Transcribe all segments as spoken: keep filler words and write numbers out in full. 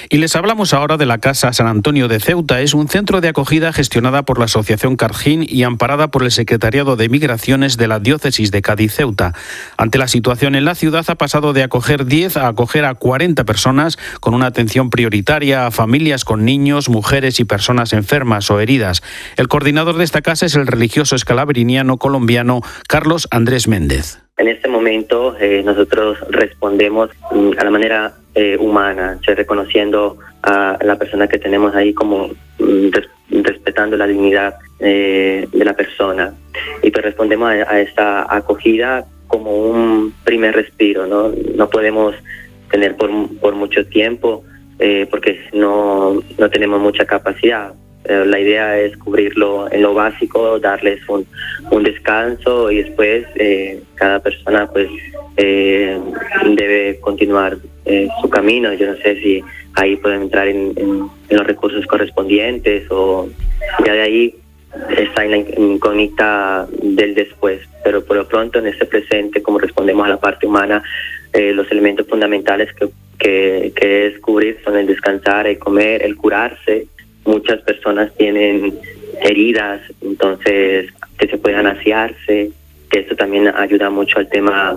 Y les hablamos ahora de la Casa San Antonio de Ceuta. Es un centro de acogida gestionada por la Asociación Cargín y amparada por el Secretariado de Migraciones de la Diócesis de Cádiz-Ceuta. Ante la situación en la ciudad ha pasado de acoger diez a acoger a cuarenta personas con una atención prioritaria a familias con niños, mujeres y personas enfermas o heridas. El coordinador de esta casa es el religioso escalabriniano colombiano Carlos Andrés Méndez. En este momento eh, nosotros respondemos mm, a la manera eh, humana, reconociendo a la persona que tenemos ahí como mm, res, respetando la dignidad eh, de la persona. Y pues respondemos a, a esta acogida como un primer respiro, ¿no? No podemos tener por, por mucho tiempo eh, porque no, no tenemos mucha capacidad. La idea es cubrirlo en lo básico, darles un, un descanso y después eh, cada persona pues eh, debe continuar eh, su camino. Yo no sé si ahí pueden entrar en, en, en los recursos correspondientes o ya de ahí está en la incógnita del después. Pero por lo pronto en este presente, como respondemos a la parte humana, eh, los elementos fundamentales que, que, que es cubrir son el descansar, el comer, el curarse. Muchas personas tienen heridas, entonces que se puedan asearse, que esto también ayuda mucho al tema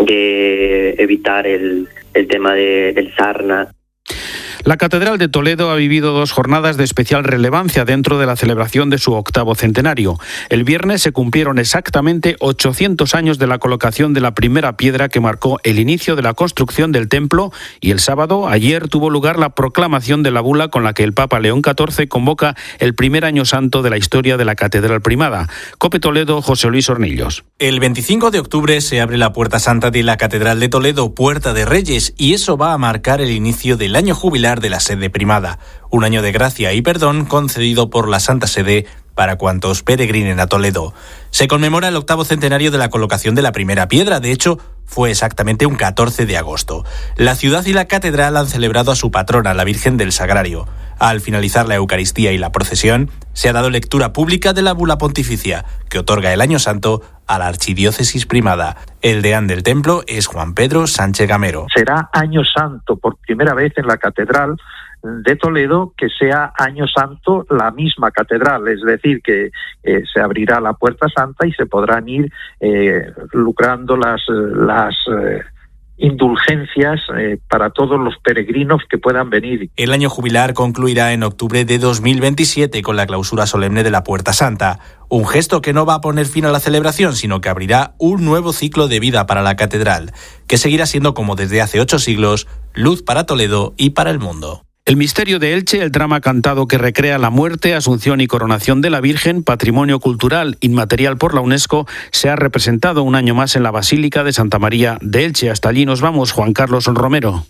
de evitar el, el tema de, del sarna. La Catedral de Toledo ha vivido dos jornadas de especial relevancia dentro de la celebración de su octavo centenario. El viernes se cumplieron exactamente ochocientos años de la colocación de la primera piedra que marcó el inicio de la construcción del templo y el sábado, ayer, tuvo lugar la proclamación de la bula con la que el Papa León catorce convoca el primer año santo de la historia de la Catedral Primada. COPE Toledo, José Luis Hornillos. El veinticinco de octubre se abre la Puerta Santa de la Catedral de Toledo, Puerta de Reyes, y eso va a marcar el inicio del año jubilar de la sede primada, un año de gracia y perdón concedido por la Santa Sede para cuantos peregrinen a Toledo. Se conmemora el octavo centenario de la colocación de la primera piedra, de hecho, fue exactamente un catorce de agosto. La ciudad y la catedral han celebrado a su patrona, la Virgen del Sagrario. Al finalizar la Eucaristía y la procesión, se ha dado lectura pública de la bula pontificia, que otorga el Año Santo a la Archidiócesis Primada. El deán del templo es Juan Pedro Sánchez Gamero. Será Año Santo por primera vez en la Catedral de Toledo que sea Año Santo la misma catedral, es decir, que eh, se abrirá la Puerta Santa y se podrán ir eh, lucrando las, las eh, indulgencias eh, para todos los peregrinos que puedan venir. El año jubilar concluirá en octubre de dos mil veintisiete con la clausura solemne de la Puerta Santa, un gesto que no va a poner fin a la celebración, sino que abrirá un nuevo ciclo de vida para la catedral, que seguirá siendo, como desde hace ocho siglos, luz para Toledo y para el mundo. El misterio de Elche, el drama cantado que recrea la muerte, asunción y coronación de la Virgen, patrimonio cultural inmaterial por la UNESCO, se ha representado un año más en la Basílica de Santa María de Elche. Hasta allí nos vamos, Juan Carlos Romero.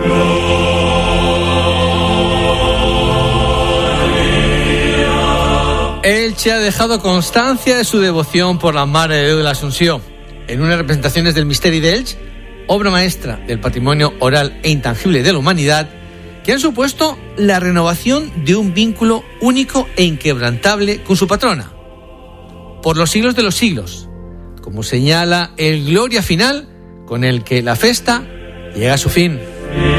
Elche ha dejado constancia de su devoción por la Madre de Dios de la Asunción. En unas representaciones del misterio de Elche, obra maestra del patrimonio oral e intangible de la humanidad, que han supuesto la renovación de un vínculo único e inquebrantable con su patrona, por los siglos de los siglos, como señala el Gloria Final con el que la festa llega a su fin.